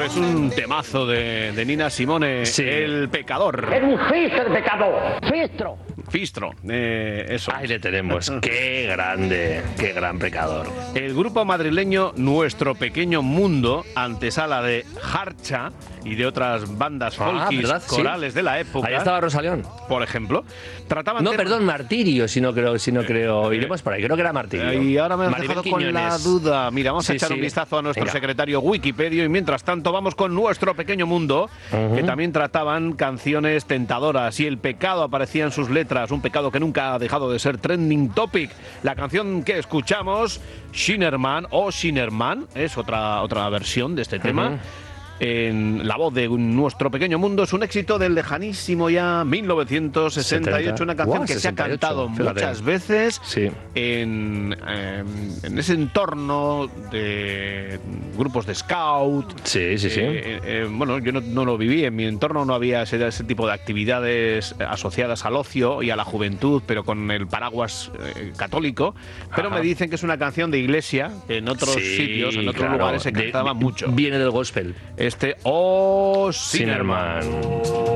Es un temazo de Nina Simone, Sí. El pecador. Es un fistro de pecador. Fistro. Fistro, eso. Ahí le tenemos. Qué grande, qué gran pecador. El grupo madrileño Nuestro Pequeño Mundo, antesala de Harcha y de otras bandas folkis ¿verdad? Sí. corales de la época, Ahí estaba Rosaleón. por ejemplo, trataban No, temas- perdón, Martirio, si no creo. Iremos por ahí, creo que era Martirio. Y ahora me has Maribel dejado con la Quiñones. duda. Mira, vamos a Sí, echar sí. un vistazo a nuestro Venga. secretario Wikipedia y mientras tanto vamos con Nuestro Pequeño Mundo, que también trataban canciones tentadoras y el pecado aparecía en sus letras, un pecado que nunca ha dejado de ser trending topic. La canción que escuchamos, Shinnerman o Shinnerman, es otra versión de este tema. En la voz de Nuestro Pequeño Mundo, es un éxito del lejanísimo ya 1968, una canción Guau, que se ha 68, cantado fíjate. muchas veces Sí. en ese entorno de grupos de scout. Sí. Bueno, yo no lo viví, en mi entorno no había ese tipo de actividades asociadas al ocio y a la juventud, pero con el paraguas católico. Pero Ajá. me dicen que es una canción de iglesia, que en otros Sí, sitios, en otros claro. lugares se cantaba mucho. Viene del gospel. Este, oh, Sinnerman. Sinnerman.